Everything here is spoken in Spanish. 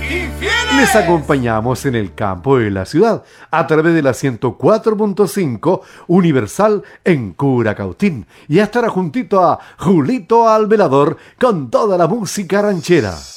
Les acompañamos en el campo de la ciudad a través de la 104.5 Universal en Curacautín. Y estará juntito a Julito Alvelador con toda la música ranchera.